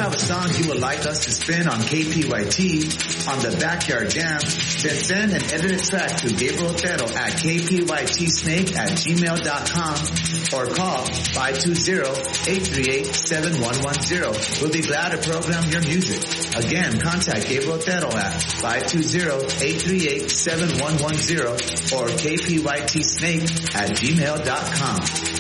have a song you would like us to spin on KPYT on the Backyard Jam, then send an edited track to Gabriel Otero at kpytsnake@gmail.com or call 520-838-7110. We'll be glad to program your music. Again, contact Gabriel Otero at 520-838-7110 or kpytsnake@gmail.com.